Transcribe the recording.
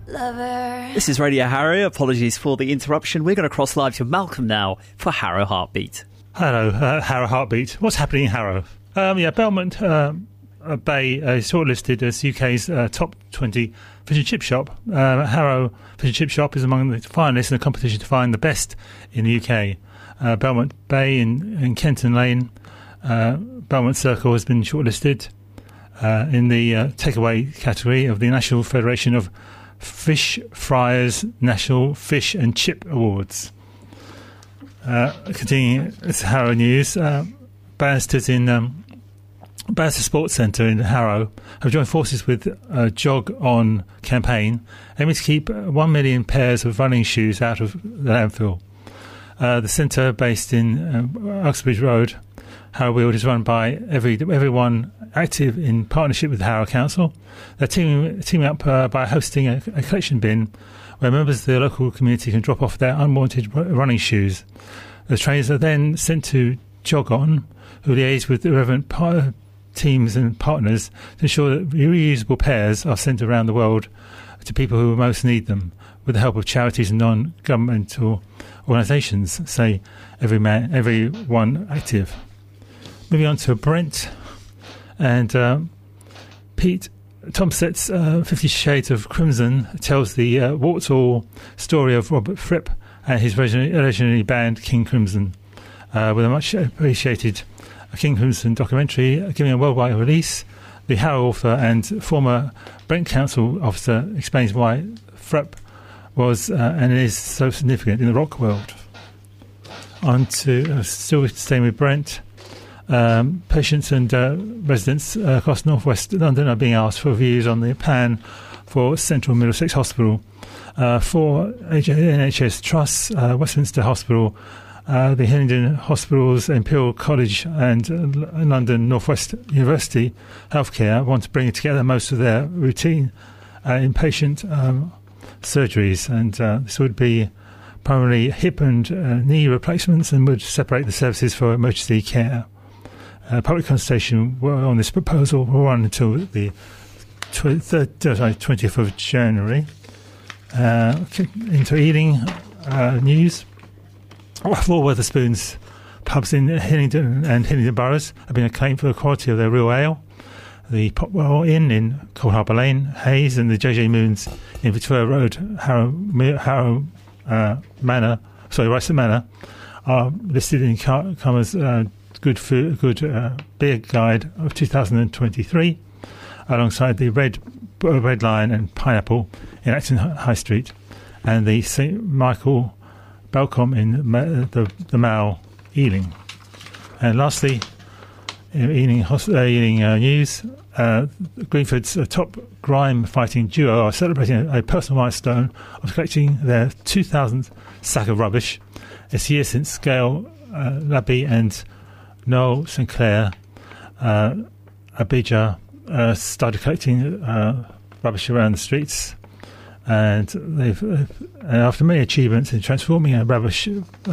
lover. This is Radio Harrow. Apologies for the interruption. We're going to cross live to Malcolm now for Harrow Heartbeat. Hello, Harrow Heartbeat. What's happening in Harrow? Belmont Bay is shortlisted as UK's top 20 fish and chip shop. Harrow Fish and Chip Shop is among the finalists in a competition to find the best in the UK. Belmont Bay in Kenton Lane, Belmont Circle has been shortlisted in the takeaway category of the National Federation of Fish Fryers National Fish and Chip Awards. Continuing with Harrow news, barristers in Barrister Sports Centre in Harrow have joined forces with a Jog On campaign aiming to keep 1 million pairs of running shoes out of the landfill. The centre, based in Uxbridge Road, Harrow Weald, is run by everyone active in partnership with the Harrow Council. They're teaming up by hosting a collection bin where members of the local community can drop off their unwanted running shoes. The trainers are then sent to Jog On, who liaise with the relevant teams and partners to ensure that reusable pairs are sent around the world to people who most need them, with the help of charities and non-governmental organisations, say everyone active. Moving on to Brent and Pete Tomset's 50 Shades of Crimson tells the warts-all story of Robert Fripp and his legendary band King Crimson, with a much appreciated King Crimson documentary giving a worldwide release. The Harrow author and former Brent Council officer explains why Fripp was and is so significant in the rock world. On to still staying with Brent. Patients and residents across North West London are being asked for views on the plan for Central Middlesex Hospital. For NHS Trusts, Westminster Hospital, the Hillingdon Hospitals, Imperial College and London North West University Healthcare want to bring together most of their routine inpatient surgeries, and this would be primarily hip and knee replacements and would separate the services for emergency care. Public consultation on this proposal will run until the 20th of January. Into Ealing news. 4 Wetherspoons pubs in Hillingdon and Hillingdon boroughs have been acclaimed for the quality of their real ale. The Popwell Inn in Coldharbour Lane, Hayes, and the JJ Moons in Victoria Road, Wrexham Manor, are listed in Karma's Good Beer Guide of 2023, alongside the Red Lion and Pineapple in Acton High Street, and the St Michael Balcom in the Mall, Ealing. And lastly, in Ealing news, Greenford's top grime-fighting duo are celebrating a personal milestone of collecting their 2,000th sack of rubbish. It's a year since Gail Labby and Noel Sinclair Abijah started collecting rubbish around the streets, and after many achievements in transforming a rubbish